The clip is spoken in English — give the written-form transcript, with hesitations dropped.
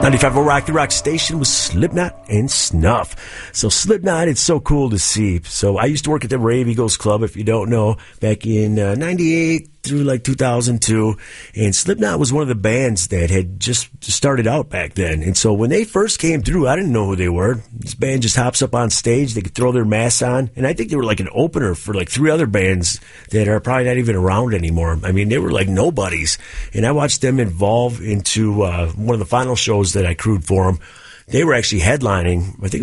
95 Rock the Rock station with Slipknot and Snuff. So Slipknot, it's so cool to see. So I used to work at the Brave Eagles Club, if you don't know, back in 98 through like 2002. And Slipknot was one of the bands that had just started out back then. And so when they first came through, I didn't know who they were. This band just hops up on stage. They could throw their masks on. And I think they were like an opener for like 3 other bands that are probably not even around anymore. I mean, they were like nobodies. And I watched them evolve into one of the final shows that I crewed for them. They were actually headlining, I think